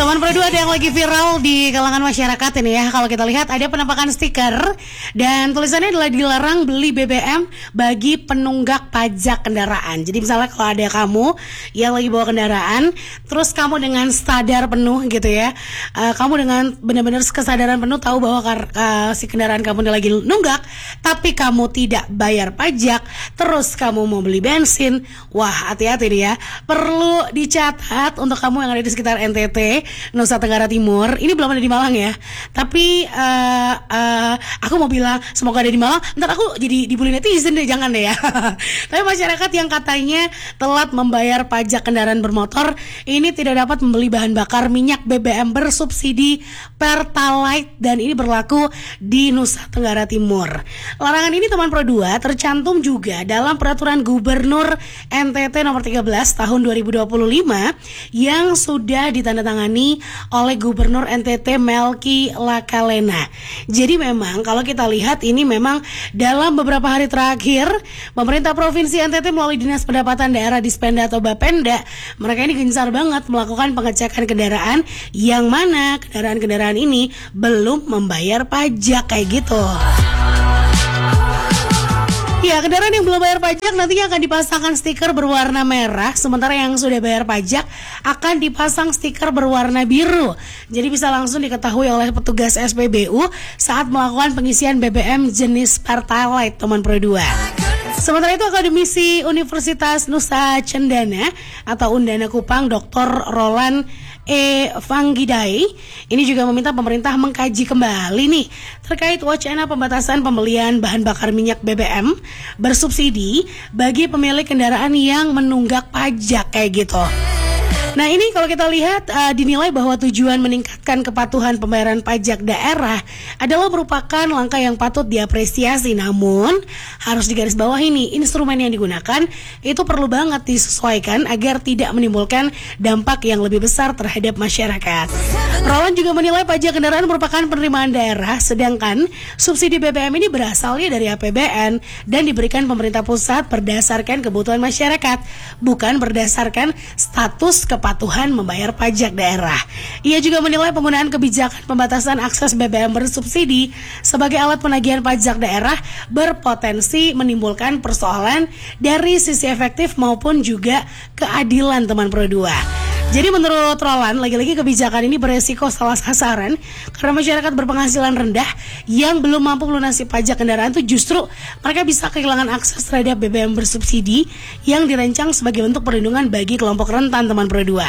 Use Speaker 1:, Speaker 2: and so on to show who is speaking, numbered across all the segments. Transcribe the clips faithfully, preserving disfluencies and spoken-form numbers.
Speaker 1: Teman Pro dua ada yang lagi viral di kalangan masyarakat ini ya. Kalau kita lihat ada penampakan stiker dan tulisannya adalah dilarang beli B B M bagi penunggak pajak kendaraan. Jadi misalnya kalau ada kamu yang lagi bawa kendaraan, terus kamu dengan sadar penuh gitu ya, uh, kamu dengan benar-benar kesadaran penuh tahu bahwa uh, si kendaraan kamu lagi nunggak, tapi kamu tidak bayar pajak, terus kamu mau beli bensin, wah hati-hati nih ya. Perlu dicatat untuk kamu yang ada di sekitar N T T, Nusa Tenggara Timur. Ini belum ada di Malang ya. Tapi uh, uh, aku mau bilang semoga ada di Malang. Ntar aku jadi dibully netizen deh, jangan deh ya. Tapi masyarakat yang katanya telat membayar pajak kendaraan bermotor ini tidak dapat membeli bahan bakar minyak B B M bersubsidi Pertalite, dan ini berlaku di Nusa Tenggara Timur. Larangan ini teman Pro dua tercantum juga dalam peraturan Gubernur N T T nomor tiga belas tahun dua ribu dua puluh lima yang sudah ditandatangani oleh Gubernur N T T Melki Lakalena. Jadi memang kalau kita lihat ini memang dalam beberapa hari terakhir pemerintah Provinsi N T T melalui Dinas Pendapatan Daerah Dispenda atau Bapenda, mereka ini gencar banget melakukan pengecekan kendaraan yang mana kendaraan-kendaraan ini belum membayar pajak kayak gitu. Ya, kendaraan yang belum bayar pajak nantinya akan dipasangkan stiker berwarna merah, sementara yang sudah bayar pajak akan dipasang stiker berwarna biru. Jadi bisa langsung diketahui oleh petugas S P B U saat melakukan pengisian B B M jenis Pertalite, teman Pro dua. Sementara itu akademisi Universitas Nusa Cendana atau Undana Kupang, Doktor Roland E. Vanggidai ini juga meminta pemerintah mengkaji kembali nih terkait wacana pembatasan pembelian bahan bakar minyak B B M bersubsidi bagi pemilik kendaraan yang menunggak pajak kayak gitu. Nah ini kalau kita lihat uh, dinilai bahwa tujuan meningkatkan kepatuhan pembayaran pajak daerah adalah merupakan langkah yang patut diapresiasi. Namun harus digarisbawahi nih, instrumen yang digunakan itu perlu banget disesuaikan agar tidak menimbulkan dampak yang lebih besar terhadap masyarakat. Roland juga menilai pajak kendaraan merupakan penerimaan daerah, sedangkan subsidi B B M ini berasalnya dari A P B N dan diberikan pemerintah pusat berdasarkan kebutuhan masyarakat, bukan berdasarkan status kepatuhan kepatuhan membayar pajak daerah. Ia juga menilai penggunaan kebijakan pembatasan akses B B M bersubsidi sebagai alat penagihan pajak daerah berpotensi menimbulkan persoalan dari sisi efektif maupun juga keadilan, teman Pro dua. Jadi menurut Roland, lagi-lagi kebijakan ini beresiko salah sasaran karena masyarakat berpenghasilan rendah yang belum mampu melunasi pajak kendaraan itu justru mereka bisa kehilangan akses terhadap B B M bersubsidi yang dirancang sebagai bentuk perlindungan bagi kelompok rentan, teman Pro dua.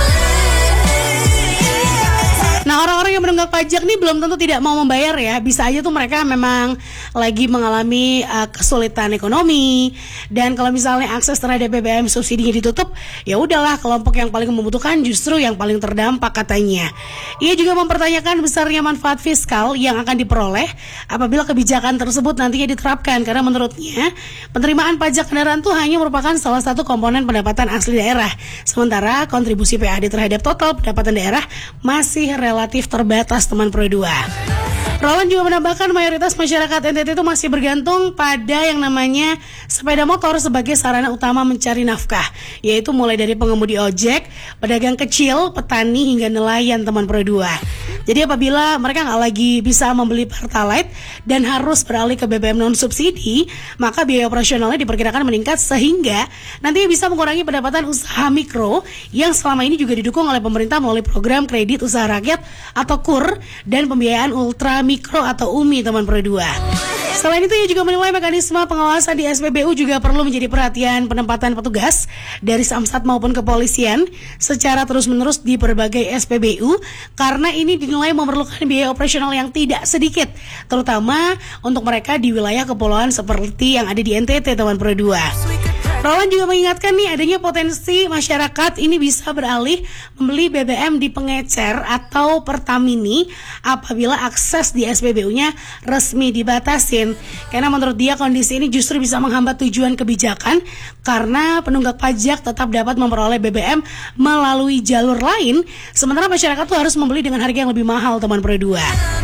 Speaker 1: Nah, orang-orang yang menunggak pajak nih belum tentu tidak mau membayar ya. Bisa aja tuh mereka memang lagi mengalami uh, kesulitan ekonomi, dan kalau misalnya akses terhadap B B M subsidinya ditutup, ya udahlah kelompok yang paling membutuhkan justru yang paling terdampak katanya. Ia juga mempertanyakan besarnya manfaat fiskal yang akan diperoleh apabila kebijakan tersebut nantinya diterapkan, karena menurutnya penerimaan pajak kendaraan itu hanya merupakan salah satu komponen pendapatan asli daerah, sementara kontribusi P A D terhadap total pendapatan daerah masih relatif relatif terbatas, teman Pro dua. Roland juga menambahkan mayoritas masyarakat N T T itu masih bergantung pada yang namanya sepeda motor sebagai sarana utama mencari nafkah, yaitu mulai dari pengemudi ojek, pedagang kecil, petani hingga nelayan, teman Pro dua. Jadi apabila mereka nggak lagi bisa membeli Pertalite dan harus beralih ke B B M non subsidi, maka biaya operasionalnya diperkirakan meningkat sehingga nantinya bisa mengurangi pendapatan usaha mikro yang selama ini juga didukung oleh pemerintah melalui program kredit usaha rakyat atau K U R dan pembiayaan ultra mikro atau U M I, teman Pro dua. Selain itu, ia juga menilai mekanisme pengawasan di S P B U juga perlu menjadi perhatian penempatan petugas dari Samsat maupun kepolisian secara terus-menerus di berbagai S P B U, karena ini dinilai memerlukan biaya operasional yang tidak sedikit, terutama untuk mereka di wilayah kepulauan seperti yang ada di N T T, teman Pro dua. Roland juga mengingatkan nih adanya potensi masyarakat ini bisa beralih membeli B B M di pengecer atau Pertamini apabila akses di S P B U-nya resmi dibatasin. Karena menurut dia kondisi ini justru bisa menghambat tujuan kebijakan karena penunggak pajak tetap dapat memperoleh B B M melalui jalur lain, sementara masyarakat tuh harus membeli dengan harga yang lebih mahal, teman Pro dua.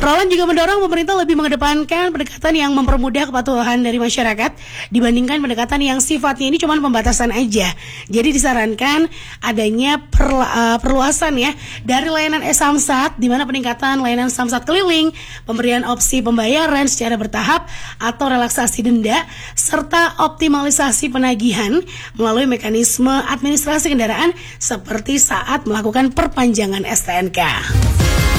Speaker 1: Roland juga mendorong pemerintah lebih mengedepankan pendekatan yang mempermudah kepatuhan dari masyarakat dibandingkan pendekatan yang sifatnya ini cuma pembatasan aja. Jadi disarankan adanya perla, uh, perluasan ya dari layanan e-Samsat, di mana peningkatan layanan Samsat keliling, pemberian opsi pembayaran secara bertahap atau relaksasi denda, serta optimalisasi penagihan melalui mekanisme administrasi kendaraan seperti saat melakukan perpanjangan S T N K.